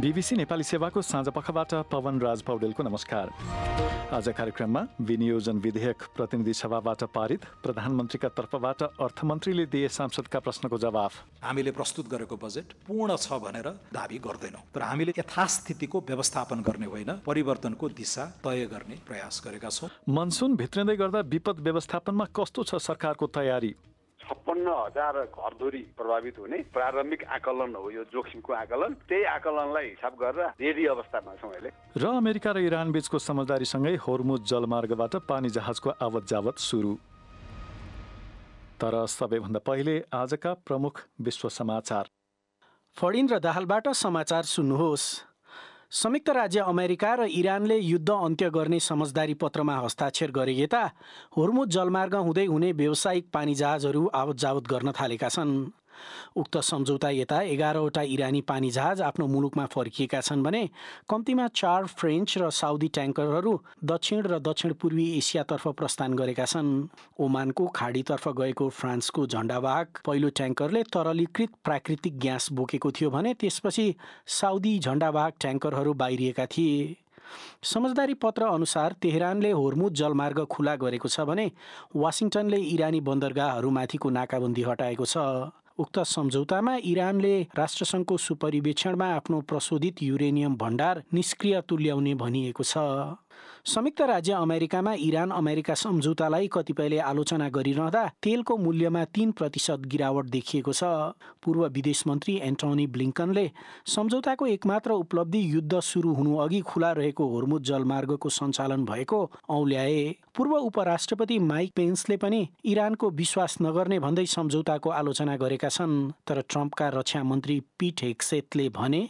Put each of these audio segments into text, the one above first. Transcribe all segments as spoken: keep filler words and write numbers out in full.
BBC Nepali सेवाको साँझपखबाट पवन राज पौडेलको नमस्कार। आज कार्यक्रममा विनियोजन विधेयक प्रतिनिधि सभाबाट पारित, प्रधानमन्त्रीका तर्फबाट अर्थमन्त्रीले दिए सांसदका प्रश्नको जवाफ। हामीले प्रस्तुत गरेको बजेट पूर्ण छ भनेर दाबी गर्दैनौँ, तर हामीले यथास्थितिको व्यवस्थापन गर्ने होइन, परिवर्तनको दिशा तय गर्ने प्रयास गरेका छौँ। मनसुन भित्रिँदै गर्दा विपद व्यवस्थापनमा कस्तो छ सरकारको तयारी? छप्पन्न हजार घरधुरी प्रभावित हुने प्रारम्भिक आकलन हो यो जोखिमको आकलन। त्यही आकलनलाई हिसाब गरेर रेडी अवस्थामा छौँ अहिले। र अमेरिका र इरान बीचको समझदारीसँगै होर्मुज जलमार्गबाट पानी जहाजको आवत जावत सुरु। तर सबैभन्दा पहिले आजका प्रमुख विश्व समाचार। फडिन र दाहालबाट समाचार सुन्नुहोस्। संयुक्त राज्य अमेरिका र इरानले युद्ध अन्त्य गर्ने समझदारी पत्रमा हस्ताक्षर गरे यता होर्मुज जलमार्ग हुँदै हुने व्यावसायिक पानी जहाजहरू आवत जावत गर्न थालेका छन्। उक्त सम्झौता यता एघारवटा इरानी पानी जहाज आफ्नो मुलुकमा फर्किएका छन् भने कम्तीमा चार फ्रेन्च र साउदी ट्याङ्करहरू दक्षिण र दक्षिण पूर्वी एसियातर्फ प्रस्थान गरेका छन्। ओमानको खाडीतर्फ गएको फ्रान्सको झण्डावाहक पहिलो ट्याङ्करले तरलीकृत प्राकृतिक ग्यास बोकेको थियो भने त्यसपछि साउदी झण्डावाहक ट्याङ्करहरू बाहिरिएका थिए। समझदारी पत्र अनुसार तेहरानले होर्मुज जलमार्ग खुला गरेको छ भने वासिङटनले इरानी बन्दरगाहहरूमाथिको नाकाबन्दी हटाएको छ। उक्त सम्झौतामा इरानले राष्ट्रसङ्घको सुपरिवेक्षणमा आफ्नो प्रशोधित युरेनियम भण्डार निष्क्रिय तुल्याउने भनिएको छ। संयुक्त राज्य अमेरिकामा इरान अमेरिका सम्झौतालाई कतिपयले आलोचना गरिरहँदा तेलको मूल्यमा तीन प्रतिशत गिरावट देखिएको छ। पूर्व विदेश मन्त्री एन्टोनी ब्लिङ्कनले सम्झौताको एकमात्र उपलब्धि युद्ध सुरु हुनु अघि खुला रहेको होर्मुज जलमार्गको सञ्चालन भएको औल्याए। पूर्व उपराष्ट्रपति माइक पेन्सले पनि इरानको विश्वास नगर्ने भन्दै सम्झौताको आलोचना गरेका छन्। तर ट्रम्पका रक्षा मन्त्री पीट हेग्सेथले भने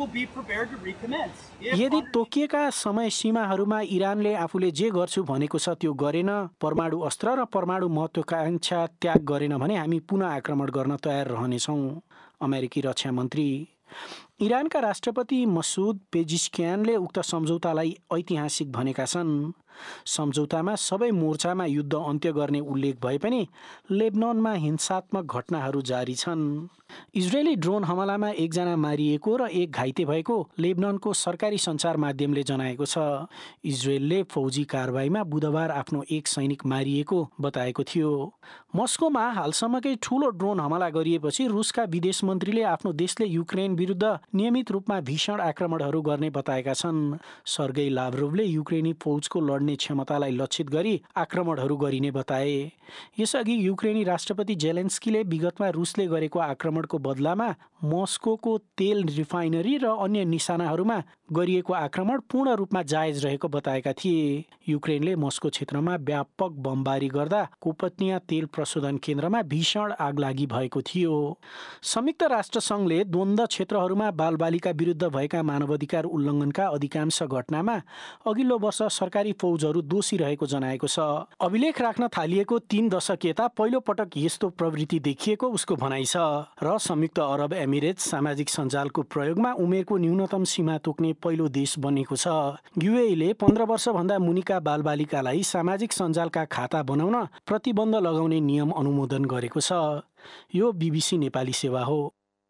यदि तोकिएका समय सीमाहरूमा इरानले आफूले जे गर्छु भनेको छ त्यो गरेन, परमाणु अस्त्र र परमाणु महत्वाकांक्षा त्याग गरेन भने हामी पुनः आक्रमण गर्न तयार रहनेछौँ। अमेरिकी रक्षा मन्त्री इरानका राष्ट्रपति मसुद पेजिस्कियानले उक्त सम्झौतालाई ऐतिहासिक भनेका छन्। सम्झौतामा सबै मोर्चामा युद्ध अन्त्य गर्ने उल्लेख भए पनि लेबननमा हिंसात्मक घटनाहरू जारी छन्। इजरायली ड्रोन हमलामा एकजना मारिएको र एक घाइते भएको लेबननको सरकारी सञ्चार माध्यमले जनाएको छ। इजरायलले फौजी कारबाहीमा बुधबार आफ्नो एक सैनिक मारिएको बताएको थियो। मस्कोमा हालसम्मकै ठूलो ड्रोन हमला गरिएपछि रुसका विदेश मन्त्रीले आफ्नो देशले युक्रेन विरुद्ध नियमित रूपमा भीषण आक्रमणहरू गर्ने बताएका छन्। सर्गेई लाभ्रोभले युक्रेनी फौजको लड्ने क्षमतालाई लक्षित गरी आक्रमणहरू गरिने बताए। यसअघि युक्रेनी राष्ट्रपति जेलेन्स्कीले विगतमा रुसले गरेको आक्रमणको बदलामा मस्कोको तेल रिफाइनरी र अन्य निशानाहरूमा गरिएको आक्रमण पूर्ण रूपमा जायज रहेको बताएका थिए। युक्रेनले मस्को क्षेत्रमा व्यापक बमबारी गर्दा कोपत्निया तेल प्रशोधन केन्द्रमा भीषण आगलागी भएको थियो। संयुक्त राष्ट्र सङ्घले द्वन्द्व क्षेत्रहरूमा बालबालिका विरुद्ध भएका मानवाधिकार उल्लङ्घनका अधिकांश घटनामा अघिल्लो वर्ष सरकारी फौजहरू दोषी रहेको जनाएको छ। अभिलेख राख्न थालिएको तीन दशक यता पहिलो पटक यस्तो प्रवृत्ति देखिएको उसको भनाइ छ। र संयुक्त अरब एमिरेट्स सामाजिक सञ्जालको प्रयोगमा उमेरको न्यूनतम सीमा तोक्ने पहिलो देश बनेको छ। युएईले पन्ध्र वर्षभन्दा मुनिका बालबालिकालाई सामाजिक सञ्जालका खाता बनाउन प्रतिबन्ध लगाउने नियम अनुमोदन गरेको छ। यो बीबीसी नेपाली सेवा हो।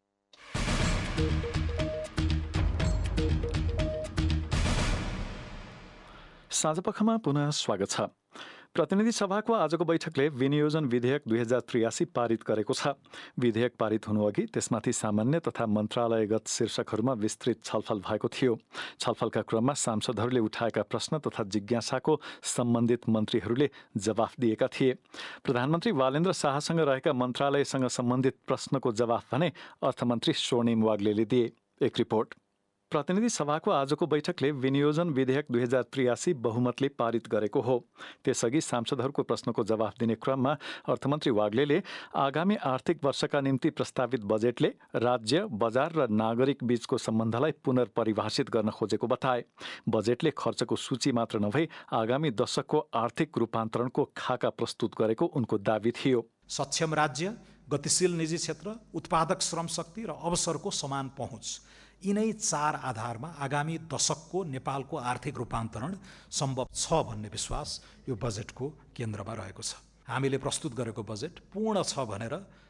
साँझपखमा पुनः स्वागत छ। प्रतिनिधि सभाको आजको बैठकले विनियोजन विधेयक दुई हजार त्रियासी पारित गरेको छ। विधेयक पारित हुनुअघि त्यसमाथि सामान्य तथा मन्त्रालयगत शीर्षकहरूमा विस्तृत छलफल भएको थियो। छलफलका क्रममा सांसदहरूले उठाएका प्रश्न तथा जिज्ञासाको सम्बन्धित मन्त्रीहरूले जवाफ दिएका थिए। प्रधानमन्त्री वालेन्द्र शाहसँग रहेका मन्त्रालयसँग सम्बन्धित प्रश्नको जवाफ भने अर्थमन्त्री स्वर्णिम वाग्लेले दिए। एक रिपोर्ट। प्रतिनिधि सभाको आजको बैठकले विनियोजन विधेयक दुई हजार त्रियासी बहुमतले पारित गरेको हो। त्यसअघि सांसदहरूको प्रश्नको जवाफ दिने क्रममा अर्थमन्त्री वाग्लेले आगामी आर्थिक वर्षका निम्ति प्रस्तावित बजेटले राज्य, बजार र नागरिक बीचको सम्बन्धलाई पुनर्परिभाषित गर्न खोजेको बताए। बजेटले खर्चको सूची मात्र नभई आगामी दशकको आर्थिक रूपान्तरणको खाका प्रस्तुत गरेको उनको दाबी थियो। सक्षम राज्य, गतिशील निजी क्षेत्र, उत्पादक श्रम शक्ति र अवसरको समान पहुँच, यिनै चार आधारमा आगामी दशकको नेपालको आर्थिक रूपान्तरण सम्भव छ भन्ने विश्वास यो बजेटको केन्द्रमा रहेको छ। हामीले प्रस्तुत गरेको बजेट पूर्ण छ भनेर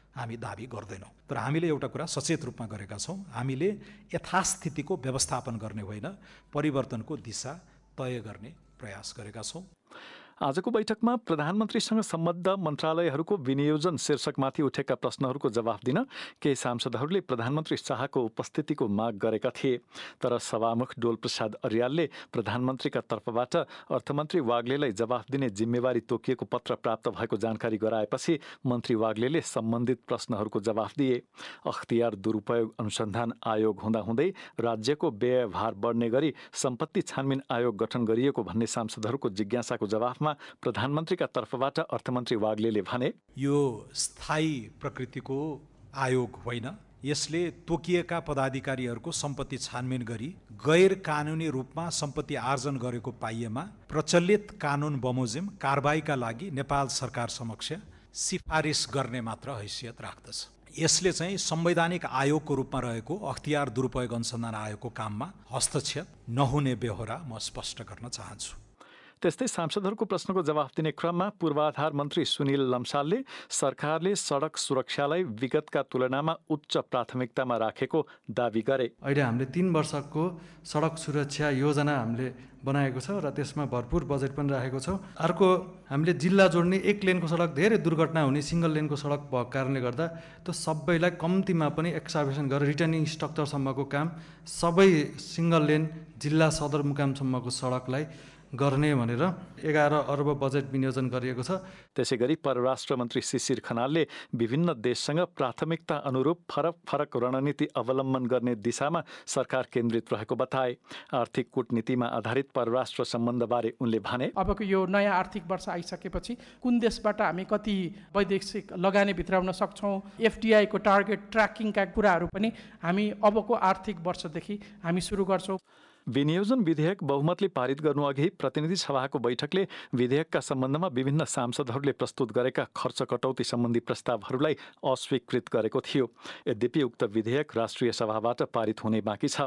हामी दाबी गर्दैनौँ। तर हामीले एउटा कुरा सचेत रूपमा गरेका छौँ, हामीले यथास्थितिको व्यवस्थापन गर्ने होइन, परिवर्तनको दिशा तय गर्ने प्रयास गरेका छौँ। आजको बैठकमा प्रधानमन्त्रीसँग सम्बद्ध मन्त्रालयहरूको विनियोजन शीर्षकमाथि उठेका प्रश्नहरूको जवाफ दिन केही सांसदहरूले प्रधानमन्त्री शाहको उपस्थितिको माग गरेका थिए। तर सभामुख डोलप्रसाद अर्यालले प्रधानमन्त्रीका तर्फबाट अर्थमन्त्री वाग्लेलाई जवाफ दिने जिम्मेवारी तोकिएको पत्र प्राप्त भएको जानकारी गराएपछि मन्त्री वाग्लेले सम्बन्धित प्रश्नहरूको जवाफ दिए। अख्तियार दुरुपयोग अनुसन्धान आयोग हुँदाहुँदै राज्यको व्ययभार बढ्ने गरी सम्पत्ति छानबिन आयोग गठन गरिएको भन्ने सांसदहरूको जिज्ञासाको जवाफमा प्रधानमन्त्रीका तर्फबाट अर्थमन्त्री वाग्लेले भने, यो स्थायी प्रकृतिको आयोग होइन, यसले तोकिएका पदाधिकारीहरूको सम्पत्ति छानबिन गरी गैर कानुनी रूपमा सम्पत्ति आर्जन गरेको पाइएमा प्रचलित कानुन बमोजिम कारबाहीका लागि नेपाल सरकार समक्ष सिफारिस गर्ने मात्र हैसियत राख्दछ। यसले चाहिँ संवैधानिक आयोगको रूपमा रहेको अख्तियार दुरुपयोग अनुसन्धान आयोगको काममा हस्तक्षेप नहुने बेहोरा म स्पष्ट गर्न चाहन्छु। त्यस्तै सांसदहरूको प्रश्नको जवाफ दिने क्रममा पूर्वाधार मन्त्री सुनिल लम्सालले सरकारले सडक सुरक्षालाई विगतका तुलनामा उच्च प्राथमिकतामा राखेको दावी गरे। अहिले हामीले तीन वर्षको सडक सुरक्षा योजना हामीले बनाएको छ र त्यसमा भरपुर बजेट पनि राखेको छ। अर्को, हामीले जिल्ला जोड्ने एक लेनको सडक धेरै दुर्घटना हुने सिङ्गल लेनको सडक भएको कारणले गर्दा त्यो सबैलाई कम्तीमा पनि एक्साभेसन गरेर रिटर्निङ स्ट्रक्चरसम्मको काम सबै सिङ्गल लेन जिल्ला सदरमुकामसम्मको सडकलाई गर्ने भनेर एघार अर्ब बजेट विनियोजन गरिएको छ। त्यसै गरी परराष्ट्र मन्त्री शिशिर खनालले विभिन्न देशसँग प्राथमिकता अनुरूप फरक फरक रणनीति अवलम्बन गर्ने दिशामा सरकार केन्द्रित रहेको बताए। आर्थिक कूटनीतिमा आधारित परराष्ट्र सम्बन्धबारे उनले भने, अबको यो नयाँ आर्थिक वर्ष आइसकेपछि कुन देशबाट हामी कति वैदेशिक लगानी भित्राउन सक्छौँ, एफडिआईको टार्गेट ट्र्याकिङका कुराहरू पनि हामी अबको आर्थिक वर्षदेखि हामी सुरु गर्छौँ। विनियोजन विधेयक बहुमतले पारित गर्नुअघि प्रतिनिधि सभाको बैठकले विधेयकका सम्बन्धमा विभिन्न सांसदहरूले प्रस्तुत गरेका खर्च कटौती सम्बन्धी प्रस्तावहरूलाई अस्वीकृत गरेको थियो। यद्यपि उक्त विधेयक राष्ट्रिय सभाबाट पारित हुने बाँकी छ।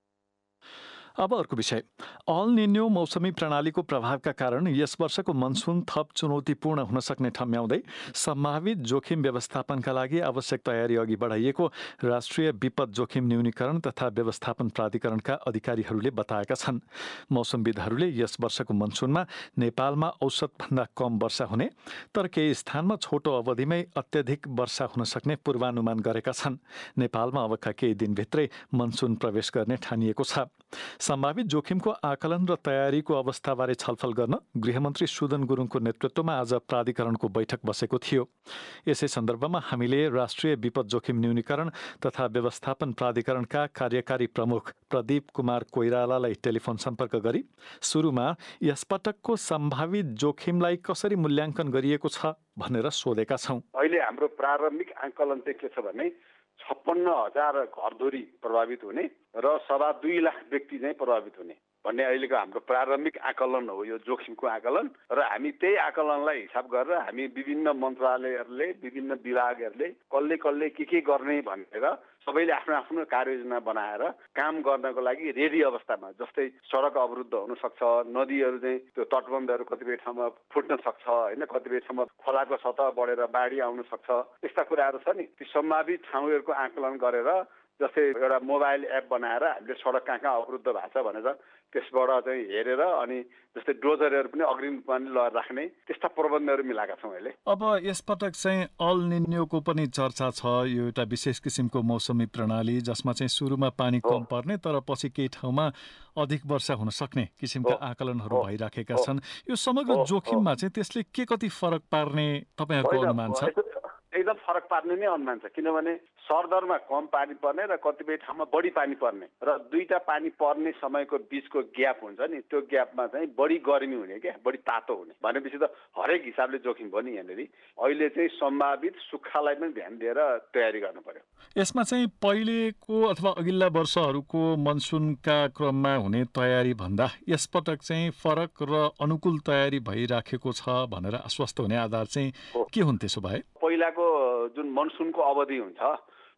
अब अर्को विषय, अल निन्यो मौसमी प्रणालीको प्रभावका कारण यस वर्षको मनसुन थप चुनौतीपूर्ण हुन सक्ने ठम्याउँदै सम्भावित जोखिम व्यवस्थापनका लागि आवश्यक तयारी अघि बढाइएको राष्ट्रिय विपद जोखिम न्यूनीकरण तथा व्यवस्थापन प्राधिकरणका अधिकारीहरूले बताएका छन्। मौसमविदहरूले यस वर्षको मनसुनमा नेपालमा औसतभन्दा कम वर्षा हुने तर केही स्थानमा छोटो अवधिमै अत्यधिक वर्षा हुन सक्ने पूर्वानुमान गरेका छन्। नेपालमा अबका केही दिनभित्रै मनसुन प्रवेश गर्ने ठानिएको छ। सम्भावित जोखिमको आकलन र तयारीको अवस्थाबारे छलफल गर्न गृहमन्त्री सुदन गुरुङको नेतृत्वमा आज प्राधिकरणको बैठक बसेको थियो। यसै सन्दर्भमा हामीले राष्ट्रिय विपद जोखिम न्यूनीकरण तथा व्यवस्थापन प्राधिकरणका कार्यकारी प्रमुख प्रदीप कुमार कोइरालालाई टेलिफोन सम्पर्क गरी सुरुमा यसपटकको सम्भावित जोखिमलाई कसरी मूल्याङ्कन गरिएको छ भनेर सोधेका छौँ। अहिले हाम्रो प्रारम्भिक आकलन चाहिँ के छ भने छप्पन्न हजार घरधुरी प्रभावित हुने र सवा दुई लाख व्यक्ति चाहिँ प्रभावित हुने भन्ने अहिलेको हाम्रो प्रारम्भिक आकलन हो यो जोखिमको आकलन। र हामी त्यही आकलनलाई हिसाब गरेर हामी विभिन्न मन्त्रालयहरूले विभिन्न विभागहरूले कसले कसले के के गर्ने भनेर सबैले आफ्नो आफ्नो कार्ययोजना बनाएर काम गर्नको लागि रेडी अवस्थामा, जस्तै सडक अवरुद्ध हुन सक्छ, नदीहरू चाहिँ त्यो तटबन्धहरू कतिपय ठाउँमा फुट्न सक्छ होइन, कतिपय ठाउँमा खोलाको सतह बढेर बाढी आउन सक्छ, त्यस्ता कुराहरू छ नि। ती सम्भावित ठाउँहरूको आकलन गरेर जस्तै एउटा मोबाइल एप बनाएर हामीले सडक कहाँ कहाँ अवरुद्ध भएको छ भनेर त्यसबाट चाहिँ हेरेर अनि जस्तै डोजरहरू पनि अग्रिम रूपमा लगेर राख्ने त्यस्ता प्रबन्धहरू मिलाएका छौँ अहिले। अब यसपटक चाहिँ अल निन्योको पनि चर्चा छ। यो एउटा विशेष किसिमको मौसमी प्रणाली जसमा चाहिँ सुरुमा पानी कम पर्ने तर पछि केही ठाउँमा अधिक वर्षा हुन सक्ने किसिमका आकलनहरू भइराखेका छन्। यो समग्र जोखिममा चाहिँ त्यसले के कति फरक पार्ने तपाईँहरूको अनुमान छ? एकदम फरक पार्ने नै अनुमान छ, किनभने सरदरमा कम पानी पर्ने र कतिपय ठाउँमा बढी पानी पर्ने र दुईटा पानी पर्ने समयको बिचको ग्याप हुन्छ नि, त्यो ग्यापमा चाहिँ बढी गर्मी हुने क्या, बढी तातो हुने भनेपछि त हरेक हिसाबले जोखिम भयो नि। यहाँनिर अहिले चाहिँ सम्भावित सुक्खालाई पनि ध्यान दिएर तयारी गर्नु पर्यो। यसमा चाहिँ पहिलेको अथवा अघिल्ला वर्षहरूको मनसुनका क्रममा हुने तयारी भन्दा यसपटक चाहिँ फरक र अनुकूल तयारी भइराखेको छ भनेर आश्वस्त हुने आधार चाहिँ के हुन् त्यसो भए? पहिलाको जुन मनसुनको अवधि हुन्छ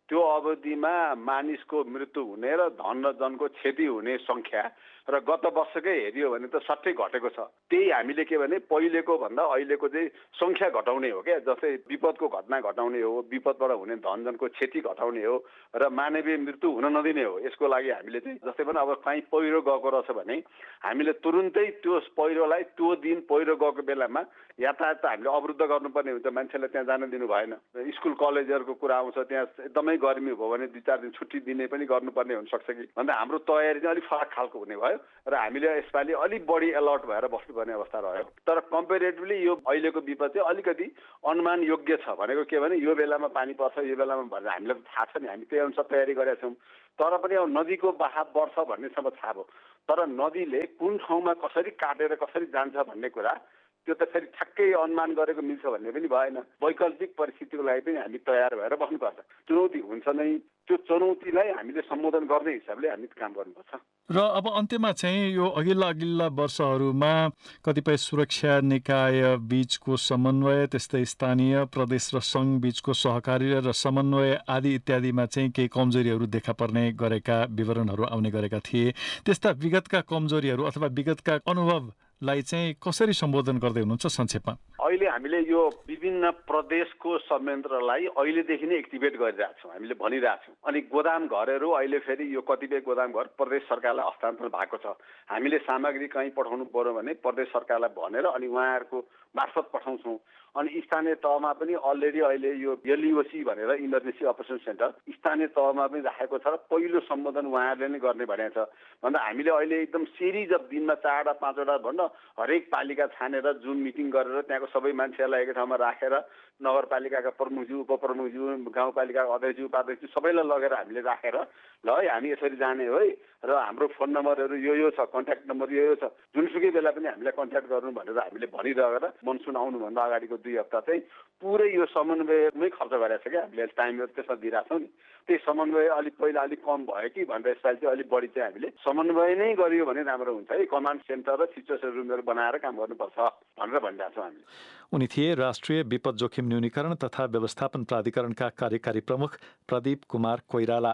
त्यो अवधिमा मानिसको मृत्यु हुने र धन र जनको क्षति हुने सङ्ख्या र गत वर्षकै हेऱ्यो भने त सट्टै घटेको छ। त्यही हामीले के भने पहिलेको भन्दा अहिलेको चाहिँ सङ्ख्या घटाउने हो क्या। जस्तै विपदको घटना घटाउने हो, विपदबाट हुने धनजनको क्षति घटाउने हो र मानवीय मृत्यु हुन नदिने हो। यसको लागि हामीले चाहिँ जस्तै पनि अब कहीँ पहिरो गएको रहेछ भने हामीले तुरुन्तै त्यो पहिरोलाई त्यो दिन पहिरो गएको बेलामा यातायात त हामीले अवरुद्ध गर्नुपर्ने हुन्छ, मान्छेलाई त्यहाँ जान दिनु भएन। स्कुल कलेजहरूको कुरा आउँछ, त्यहाँ एकदमै गर्मी भयो भने दुई चार दिन छुट्टी दिने पनि गर्नुपर्ने हुनसक्छ कि भन्दा हाम्रो तयारी चाहिँ अलिक फरक खालको हुने भयो र हामीले यसपालि अलिक बढी अलर्ट भएर बस्नुपर्ने अवस्था रह्यो। तर कम्पेरेटिभली यो अहिलेको विपद चाहिँ अलिकति अनुमान योग्य छ। भनेको के भने यो बेलामा पानी पर्छ, यो बेलामा भनेर हामीलाई थाहा छ नि, हामी त्यही अनुसार तयारी गरेका छौँ। तर पनि अब नदीको बहाव बढ्छ भन्नेसम्म थाहा भयो, तर नदीले कुन ठाउँमा कसरी काटेर कसरी जान्छ भन्ने कुरा त्यो त फेरि ठ्याक्कै अनुमान गरेको मिल्छ भन्ने पनि भएन। वैकल्पिक परिस्थितिको लागि पनि हामी तयार भएर बस्नुपर्छ। चुनौती हुन्छ नै, त्यो चुनौतीलाई हामीले सम्बोधन गर्ने हिसाबले हामी काम गर्नुपर्छ। र अब अन्त्यमा चाहिँ यो अघिल्ला अघिल्ला वर्षहरूमा कतिपय सुरक्षा निकाय बीचको समन्वय, त्यस्तै स्थानीय प्रदेश र सङ्घ बीचको सहकार्य र समन्वय आदि इत्यादिमा चाहिँ केही कमजोरीहरू देखा पर्ने गरेका विवरणहरू आउने गरेका थिए। त्यस्ता विगतका कमजोरीहरू अथवा विगतका अनुभवलाई चाहिँ कसरी सम्बोधन गर्दै हुनुहुन्छ संक्षेपमा? अहिले हामीले यो विभिन्न प्रदेशको संयन्त्रलाई अहिलेदेखि नै एक्टिभेट गरिरहेको छौँ, हामीले भनिरहेको छौँ। अनि गोदाम घरहरू अहिले फेरि यो कतिपय गोदाम घर प्रदेश सरकारलाई हस्तान्तरण भएको छ। हामीले सामग्री कहीँ पठाउनु पर्यो भने प्रदेश सरकारलाई भनेर अनि उहाँहरूको मार्फत पठाउँछौँ। अनि स्थानीय तहमा पनि अलरेडी अहिले यो एलइओसी भनेर इमर्जेन्सी अपरेसन सेन्टर स्थानीय तहमा पनि राखेको छ र पहिलो सम्बोधन उहाँहरूले नै गर्ने भनेको छ। भन्दा हामीले अहिले एकदम सिरिज अफ दिनमा चारवटा पाँचवटा भन्न हरेक पालिका छानेर जुम मिटिङ गरेर त्यहाँको सबै मान्छेहरूलाई एकै ठाउँमा राखेर नगरपालिकाका प्रमुखज्यू उपप्रमुखज्यू गाउँपालिकाका अध्यक्षज्यू उपाध्यक्षज्यू सबैलाई लगेर हामीले राखेर ल है हामी यसरी जाने हो है र हाम्रो फोन नम्बरहरू यो यो छ, कन्ट्याक्ट नम्बर यो यो छ, जुनसुकै बेला पनि हामीलाई कन्ट्याक्ट गर्नु भनेर हामीले भनिरहेर मनसुन आउनुभन्दा अगाडिको दुई हप्ता चाहिँ पुरै यो समन्वयमै खर्च गरेको छ क्या। हामीले टाइमहरू त्यसमा दिइरहेको छौँ नि। त्यही समन्वय अलिक पहिला अलिक कम भयो कि भनेर यसपालि चाहिँ अलिक बढी चाहिँ हामीले समन्वय नै गरियो भने राम्रो हुन्छ है। कमान्ड सेन्टर र सिचुएसन रुमहरू बनाएर काम गर्नुपर्छ भनेर भनिरहेको छौँ हामीले। उनी थिए राष्ट्रिय विपद जोखिम न्यूनीकरण तथा व्यवस्थापन प्राधिकरणका कार्यकारी प्रमुख प्रदीप कुमार कोइराला।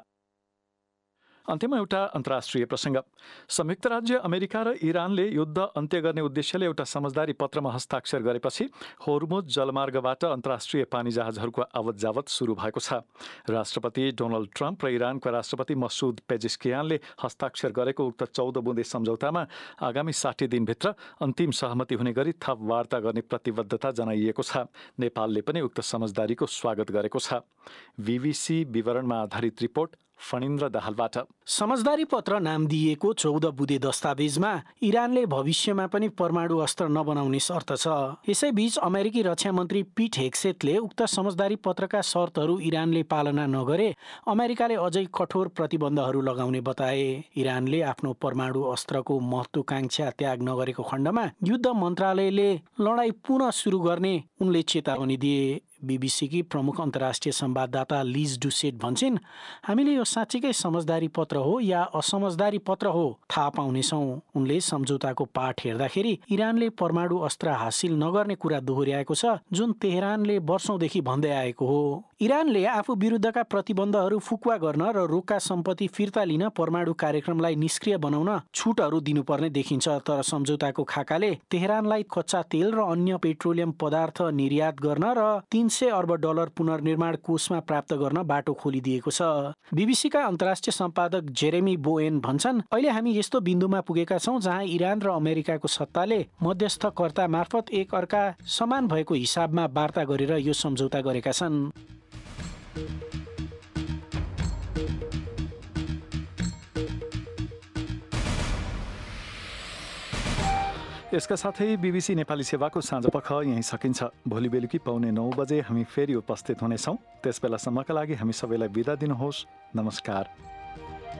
अन्त्यमा एउटा अन्तर्राष्ट्रिय प्रसङ्ग। संयुक्त राज्य अमेरिका र इरानले युद्ध अन्त्य गर्ने उद्देश्यले एउटा समझदारी पत्रमा हस्ताक्षर गरेपछि होर्मुज जलमार्गबाट अन्तर्राष्ट्रिय पानी जहाजहरूको आवत जावत सुरु भएको छ। राष्ट्रपति डोनाल्ड ट्रम्प र इरानको राष्ट्रपति मसुद पेजेस्कियानले हस्ताक्षर गरेको उक्त चौध बुँदे सम्झौतामा आगामी साठी दिनभित्र अन्तिम सहमति हुने गरी थप वार्ता गर्ने प्रतिबद्धता जनाइएको छ। नेपालले पनि उक्त समझदारीको स्वागत गरेको छ। बीबीसी विवरणमा आधारित रिपोर्ट फणिन्द्र दाहालबाट। समझदारी पत्र नाम दिएको चौध बुँदे दस्तावेजमा इरानले भविष्यमा पनि परमाणु अस्त्र नबनाउने शर्त छ। यसैबीच अमेरिकी रक्षा मन्त्री पीट हेग्सेटले उक्त समझदारी पत्रका शर्तहरू इरानले पालना नगरे अमेरिकाले अझै कठोर प्रतिबन्धहरू लगाउने बताए। इरानले आफ्नो परमाणु अस्त्रको महत्वाकांक्षा त्याग नगरेको खण्डमा युद्ध मन्त्रालयले लडाईँ पुनः सुरु गर्ने उनले चेतावनी दिए। बीबीसीकी प्रमुख अन्तर्राष्ट्रिय संवाददाता लिज डुसेट भन्छन्, हामीले यो साँच्चीकै समझदारी पत्र हो या असमझदारी पत्र हो थाहा पाउनेछौँ। उनले सम्झौताको पाठ हेर्दाखेरि इरानले परमाणु अस्त्र हासिल नगर्ने कुरा दोहोर्याएको छ, जुन तेहरानले वर्षौंदेखि भन्दै आएको हो। इरानले आफू विरुद्धका प्रतिबन्धहरू फुकुवा गर्न र रोका सम्पत्ति फिर्ता लिन परमाणु कार्यक्रमलाई निष्क्रिय बनाउन छुटहरू दिनुपर्ने देखिन्छ। तर सम्झौताको खाकाले तेहरानलाई कच्चा तेल र अन्य पेट्रोलियम पदार्थ निर्यात गर्न र तीन सय अर्ब डलर पुनर्निर्माण कोषमा प्राप्त गर्न बाटो खोलिदिएको छ। बीबीसीका अन्तर्राष्ट्रिय सम्पादक जेरेमी बोएन भन्छन्, अहिले हामी यस्तो बिन्दुमा पुगेका छौँ जहाँ इरान र अमेरिकाको सत्ताले मध्यस्थकर्ता मार्फत एक अर्का समान भएको हिसाबमा वार्ता गरेर यो सम्झौता गरेका छन्। यसका साथै बीबीसी नेपाली सेवाको साँझपख यहीँ सकिन्छ। भोलि बेलुकी पाउने नौ बजे हामी फेरि उपस्थित हुनेछौँ। त्यसबेलासम्मका लागि हामी सबैलाई बिदा दिनुहोस्। नमस्कार।